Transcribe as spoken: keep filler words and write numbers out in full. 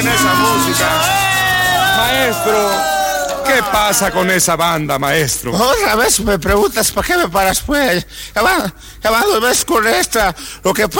Esa música. Maestro, ¿qué pasa con esa banda, maestro? Otra vez me preguntas, ¿para qué me paras, pues? Ya va, ya va, ves con esta. Lo que pasa